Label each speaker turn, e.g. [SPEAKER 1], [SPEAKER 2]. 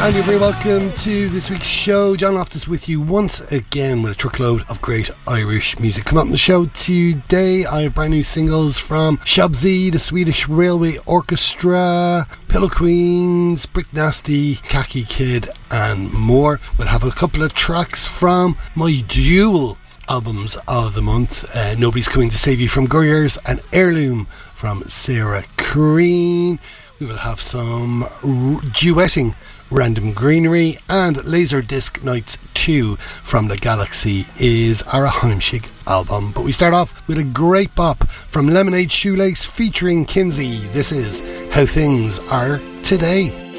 [SPEAKER 1] And you're very welcome to this week's show. John Loftus with you once again with a truckload of great Irish music. Come up on the show today, I have brand new singles from Shabzy, the Swedish Railway Orchestra, Pillow Queens, Brick Nasty, Khaki Kid and more. We'll have a couple of tracks from my dual albums of the month. Nobody's Coming to Save You from Gurriers and Heirloom from Sarah Crean. We will have some duetting Random Greenery, and Laserdisc Nights 2 from the Galaxy is our Heimshig album. But we start off with a great bop from Lemonade Shoelace featuring Kinsey. This is How Things Are Today.